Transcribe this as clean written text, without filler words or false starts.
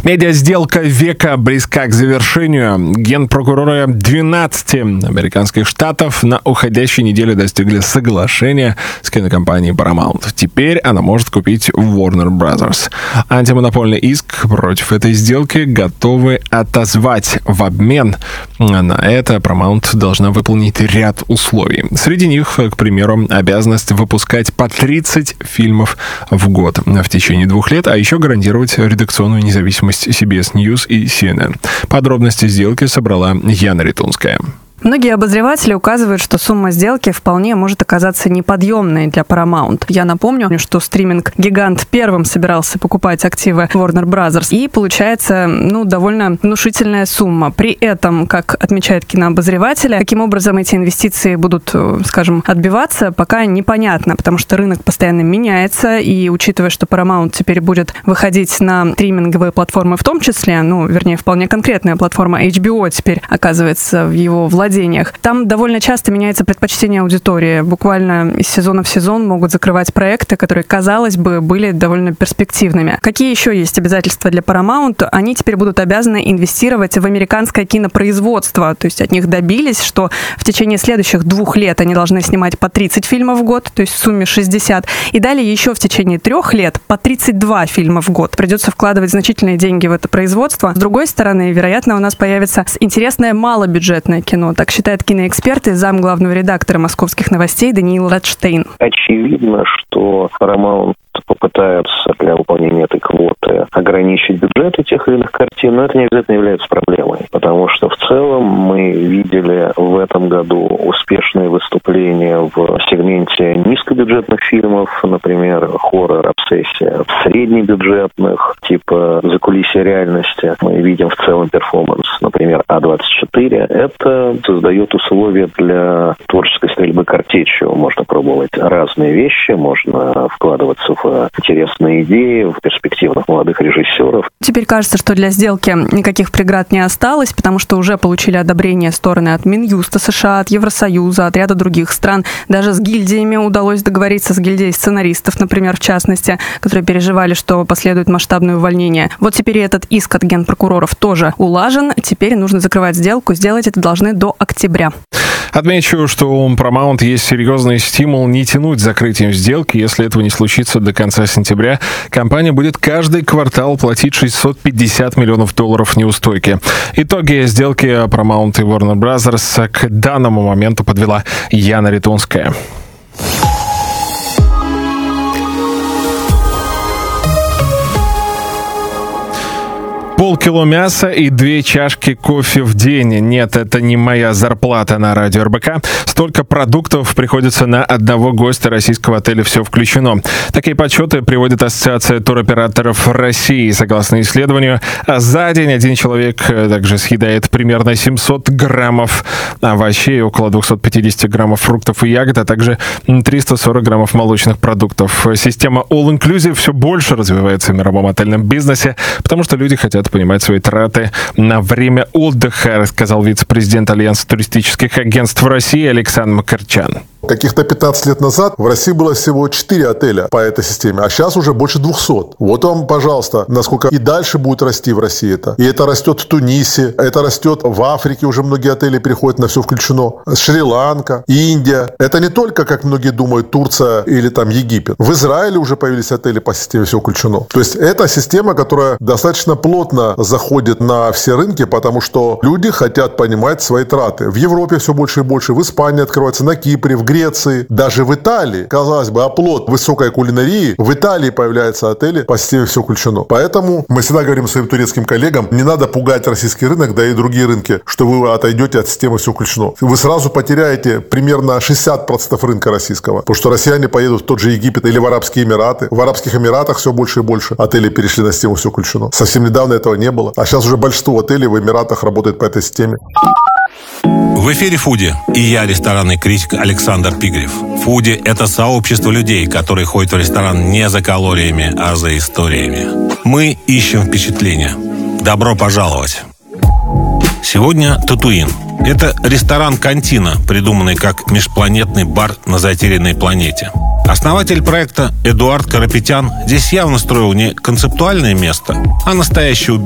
Медиа-сделка века близка к завершению. Генпрокуроры 12 американских штатов на уходящей неделе достигли соглашения с кинокомпанией Paramount. Теперь она может купить Warner Brothers. Антимонопольный иск против этой сделки готовы отозвать. В обмен на это Paramount должна выполнить ряд условий. Среди них, к примеру, обязанность выпускать по 30 фильмов в год в течение 2 лет, а еще гарантировать редакционную независимость CBS News и CNN. Подробности сделки собрала Яна Ритунская. Многие обозреватели указывают, что сумма сделки вполне может оказаться неподъемной для Paramount. Я напомню, что стриминг-гигант первым собирался покупать активы Warner Brothers, и получается, довольно внушительная сумма. При этом, как отмечают кинообозреватели, каким образом эти инвестиции будут, отбиваться, пока непонятно, потому что рынок постоянно меняется, и учитывая, что Paramount теперь будет выходить на стриминговые платформы в том числе, вполне конкретная платформа HBO теперь оказывается в его владении. Там довольно часто меняется предпочтение аудитории. Буквально из сезона в сезон могут закрывать проекты, которые, казалось бы, были довольно перспективными. Какие еще есть обязательства для Paramount? Они теперь будут обязаны инвестировать в американское кинопроизводство. То есть от них добились, что в течение следующих 2 лет они должны снимать по 30 фильмов в год, то есть в сумме 60. И далее еще в течение 3 лет по 32 фильма в год. Придется вкладывать значительные деньги в это производство. С другой стороны, вероятно, у нас появится интересное малобюджетное кино. Так считает киноэксперт и зам главного редактора «Московских новостей» Даниил Радштейн. Очевидно, что Paramount попытаются для выполнения этой квоты ограничить бюджеты тех или иных картин, но это не обязательно является проблемой, потому что в целом мы видели в этом году успешные выступления в сегменте низкобюджетных фильмов, например, хоррор, обсессия, среднебюджетных, типа «Закулисье реальности». Мы видим в целом перформанс, например, А24. Это создает условия для творческой стрельбы картечью. Можно пробовать разные вещи, можно вкладываться в интересные идеи, в перспективных молодых режиссеров. Теперь кажется, что для сделки никаких преград не осталось, потому что уже получили одобрение стороны от Минюста США, от Евросоюза, от ряда других стран. Даже с гильдиями удалось договориться, с гильдией сценаристов, например, в частности, которые переживали, что последует масштабное увольнение. Вот теперь и этот иск от генпрокуроров тоже улажен. Теперь нужно закрывать сделку. Сделать это должны до октября. Отмечу, что у Paramount есть серьезный стимул не тянуть с закрытием сделки. Если этого не случится до конца сентября, компания будет каждый квартал платить $650 миллионов неустойки. Итоги сделки Paramount и Warner Brothers к данному моменту подвела Яна Ритунская. Полкило мяса и 2 чашки кофе в день. Нет, это не моя зарплата на радио РБК. Столько продуктов приходится на одного гостя российского отеля «Все включено». Такие подсчеты приводит Ассоциация туроператоров России. Согласно исследованию, за день один человек также съедает примерно 700 граммов овощей, около 250 граммов фруктов и ягод, а также 340 граммов молочных продуктов. Система All Inclusive все больше развивается в мировом отельном бизнесе, потому что люди хотят понимать свои траты на время отдыха, рассказал вице-президент Альянса туристических агентств России Александр Макарчан. Каких-то 15 лет назад в России было всего 4 отеля по этой системе, а сейчас уже больше 200. Вот вам, пожалуйста, насколько и дальше будет расти в России это. И это растет в Тунисе, это растет в Африке, уже многие отели переходят на «Все включено. Шри-Ланка, Индия. Это не только, как многие думают, Турция или там Египет. В Израиле уже появились отели по системе «Все включено». То есть это система, которая достаточно плотно заходит на все рынки, потому что люди хотят понимать свои траты. В Европе все больше и больше, в Испании открывается, на Кипре, в Греции, даже в Италии, казалось бы, оплот высокой кулинарии, в Италии появляются отели по системе «Все включено». Поэтому мы всегда говорим своим турецким коллегам, не надо пугать российский рынок, да и другие рынки, что вы отойдете от системы «Все включено». Вы сразу потеряете примерно 60% рынка российского, потому что россияне поедут в тот же Египет или в Арабские Эмираты. В Арабских Эмиратах все больше и больше отелей перешли на систему «Все включено». Совсем недавно этого не было, а сейчас уже большинство отелей в Эмиратах работает по этой системе. В эфире «Фуди» и я, ресторанный критик Александр Пигарев. «Фуди» — это сообщество людей, которые ходят в ресторан не за калориями, а за историями. Мы ищем впечатления. Добро пожаловать! Сегодня Татуин. Это ресторан-кантина, придуманный как межпланетный бар на затерянной планете. Основатель проекта Эдуард Карапетян здесь явно строил не концептуальное место, а настоящую